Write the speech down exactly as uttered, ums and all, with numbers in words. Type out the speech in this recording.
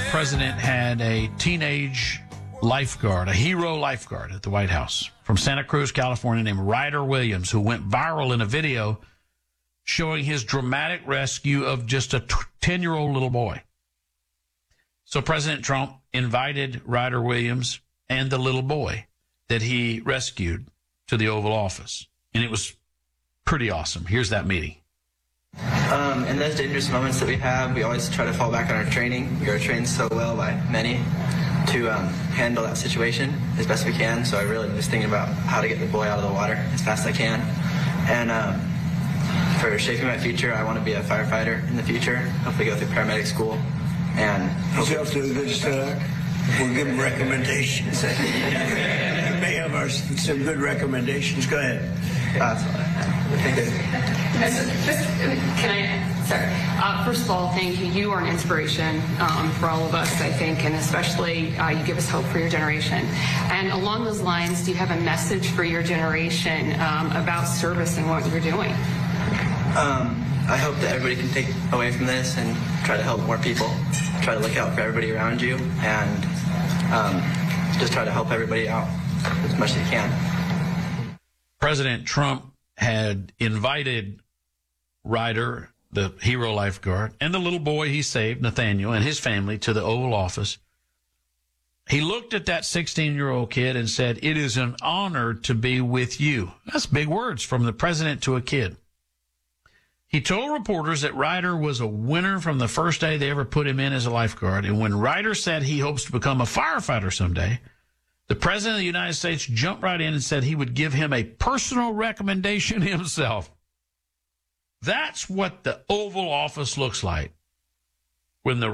president had a teenage lifeguard, a hero lifeguard at the White House from Santa Cruz, California, named Ryder Williams, who went viral in a video showing his dramatic rescue of just a ten-year-old little boy. So President Trump invited Ryder Williams and the little boy that he rescued to the Oval Office. And it was pretty awesome. Here's that meeting. Um, in those dangerous moments that we have, we always try to fall back on our training. We are trained so well by many to um, handle that situation as best we can. So I really was thinking about how to get the boy out of the water as fast as I can. And um, for shaping my future, I want to be a firefighter in the future, hopefully go through paramedic school. And he's off to a good start. We'll give him recommendations. You may have our, some good recommendations. Go ahead. That's all I have. Thank you. Can I, sorry. Uh, first of all, thank you. You are an inspiration um, for all of us, I think, and especially uh, you give us hope for your generation. And along those lines, do you have a message for your generation um, about service and what you're doing? Um, I hope that everybody can take away from this and try to help more people. Try to look out for everybody around you and um, just try to help everybody out as much as you can. President Trump had invited Ryder, the hero lifeguard, and the little boy he saved, Nathaniel, and his family to the Oval Office. He looked at that sixteen-year-old kid and said, "It is an honor to be with you." That's big words from the president to a kid. He told reporters that Ryder was a winner from the first day they ever put him in as a lifeguard. And when Ryder said he hopes to become a firefighter someday, the president of the United States jumped right in and said he would give him a personal recommendation himself. That's what the Oval Office looks like when the